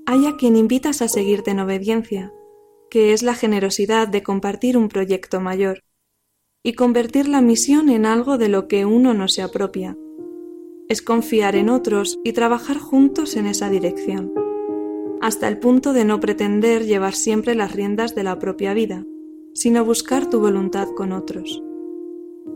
hay a quien invitas a seguirte en obediencia, que es la generosidad de compartir un proyecto mayor y convertir la misión en algo de lo que uno no se apropia. Es confiar en otros y trabajar juntos en esa dirección, hasta el punto de no pretender llevar siempre las riendas de la propia vida, sino buscar tu voluntad con otros.